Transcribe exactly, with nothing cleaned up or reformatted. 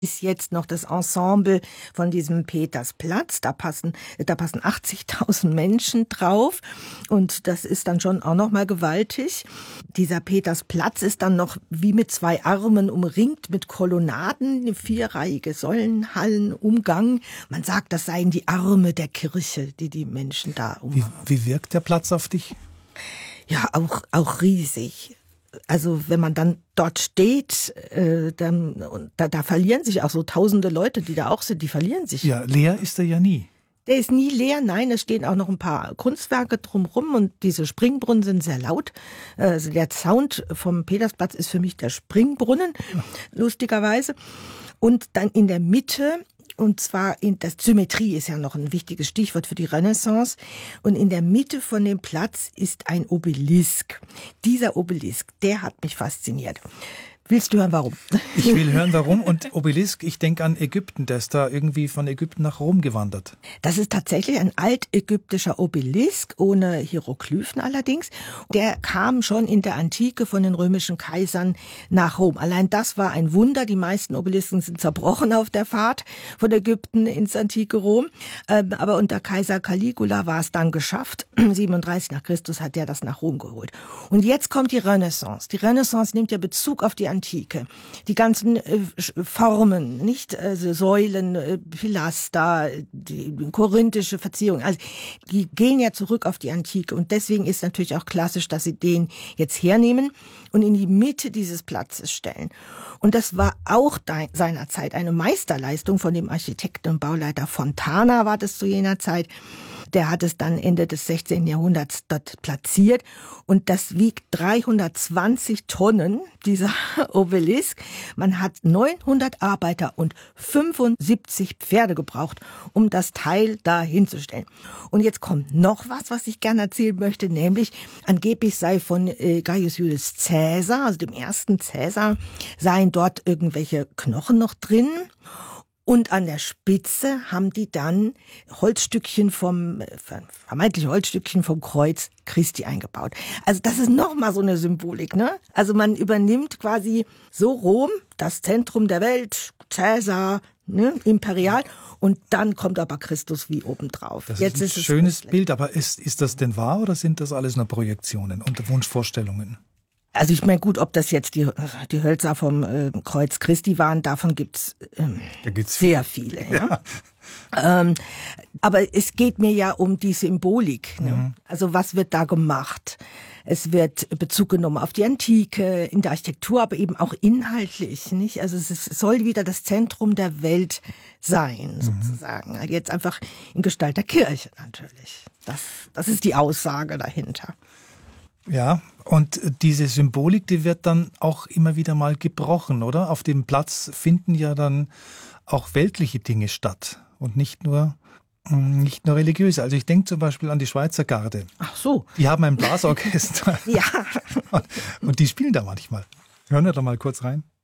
ist jetzt noch das Ensemble von diesem Petersplatz. Da passen, da passen achtzigtausend Menschen drauf. Und das ist dann schon auch noch mal gewaltig. Dieser Petersplatz ist dann noch wie mit zwei Armen umringt mit Kolonnaden, eine vierreihige Säulenhallenumgang. Man sagt, das seien die Arme der Kirche, die die Menschen da umhaben. Wie, wie wirkt der Platz auf dich? Ja, auch, auch riesig. Also wenn man dann dort steht, äh, dann, und da, da verlieren sich auch so tausende Leute, die da auch sind, die verlieren sich. Ja, leer ist er ja nie. Der ist nie leer, nein, es stehen auch noch ein paar Kunstwerke drumherum und diese Springbrunnen sind sehr laut. Also der Sound vom Petersplatz ist für mich der Springbrunnen, ja. Lustigerweise. Und dann in der Mitte, und zwar in der Symmetrie ist ja noch ein wichtiges Stichwort für die Renaissance. Und in der Mitte von dem Platz ist ein Obelisk. Dieser Obelisk, der hat mich fasziniert. Willst du hören, warum? Ich will hören, warum. Und Obelisk, ich denke an Ägypten. Der ist da irgendwie von Ägypten nach Rom gewandert. Das ist tatsächlich ein altägyptischer Obelisk, ohne Hieroglyphen allerdings. Der kam schon in der Antike von den römischen Kaisern nach Rom. Allein das war ein Wunder. Die meisten Obelisken sind zerbrochen auf der Fahrt von Ägypten ins antike Rom. Aber unter Kaiser Caligula war es dann geschafft. siebenunddreißig nach Christus hat der das nach Rom geholt. Und jetzt kommt die Renaissance. Die Renaissance nimmt ja Bezug auf die Antike. Die ganzen äh, Formen, nicht also Säulen, äh, Pilaster, die korinthische Verzierung, also die gehen ja zurück auf die Antike und deswegen ist natürlich auch klassisch, dass sie den jetzt hernehmen und in die Mitte dieses Platzes stellen. Und das war auch seinerzeit eine Meisterleistung von dem Architekten und Bauleiter Fontana, war das zu jener Zeit. Der hat es dann Ende des sechzehnten Jahrhunderts dort platziert und das wiegt dreihundertzwanzig Tonnen, dieser Obelisk. Man hat neunhundert Arbeiter und fünfundsiebzig Pferde gebraucht, um das Teil da hinzustellen. Und jetzt kommt noch was, was ich gerne erzählen möchte, nämlich angeblich sei von äh, Gaius Julius Caesar, also dem ersten Caesar, seien dort irgendwelche Knochen noch drin. Und an der Spitze haben die dann Holzstückchen vom, vermeintlich Holzstückchen vom Kreuz Christi eingebaut. Also das ist nochmal so eine Symbolik, ne? Also man übernimmt quasi so Rom, das Zentrum der Welt, Caesar, ne, imperial, und dann kommt aber Christus wie obendrauf. Das Jetzt ist ein ist schönes Bild, aber ist, ist das denn wahr oder sind das alles nur Projektionen und Wunschvorstellungen? Also ich meine, gut, ob das jetzt die, die Hölzer vom äh, Kreuz Christi waren, davon gibt's ähm, sehr viele. Ja? Ja. Ähm, aber es geht mir ja um die Symbolik. Ne? Mhm. Also was wird da gemacht? Es wird Bezug genommen auf die Antike, in der Architektur, aber eben auch inhaltlich. Nicht? Also es ist, soll wieder das Zentrum der Welt sein, sozusagen. Mhm. Jetzt einfach in Gestalt der Kirche natürlich. Das, das ist die Aussage dahinter. Ja, und diese Symbolik, die wird dann auch immer wieder mal gebrochen, oder? Auf dem Platz finden ja dann auch weltliche Dinge statt und nicht nur, nicht nur religiöse. Also ich denke zum Beispiel an die Schweizer Garde. Ach so. Die haben ein Blasorchester. Ja. Und die spielen da manchmal. Hören wir da mal kurz rein.